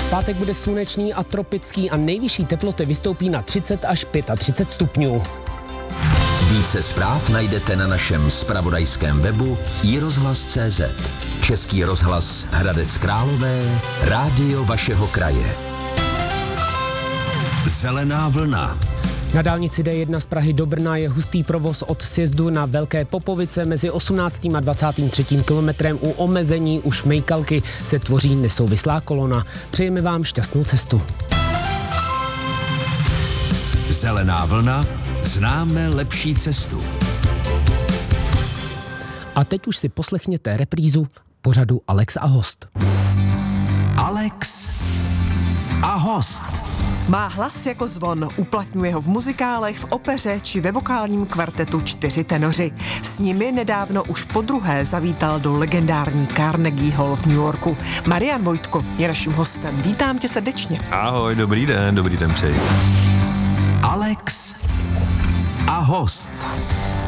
Pátek bude slunečný a tropický a nejvyšší teploty vystoupí na 30 až 35 stupňů. Více zpráv najdete na našem zpravodajském webu iRozhlas.cz. Český rozhlas Hradec Králové, rádio vašeho kraje. Zelená vlna. Na dálnici D1 z Prahy do Brna je hustý provoz od sjezdu na Velké Popovice mezi 18. a 23. kilometrem. U omezení u Šmejkalky se tvoří nesouvislá kolona. Přejeme vám šťastnou cestu. Zelená vlna. Známe lepší cestu. A teď už si poslechněte reprízu pořadu Alex a host. Alex a host. Má hlas jako zvon, uplatňuje ho v muzikálech, v opeře či ve vokálním kvartetu 4 tenoři. S nimi nedávno už podruhé zavítal do legendární Carnegie Hall v New Yorku. Marian Vojtko je naším hostem. Vítám tě srdečně. Ahoj, dobrý den přeji. Alex a host.